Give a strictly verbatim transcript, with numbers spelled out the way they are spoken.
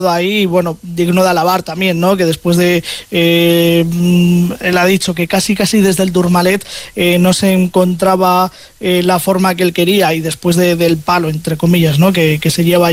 ahí, bueno, digno de alabar también, ¿no? Que después de, eh, él ha dicho que casi casi desde el Tourmalet eh, no se encontraba eh, la forma que él quería, y después de, del palo, entre comillas, ¿no? Que, que se lleva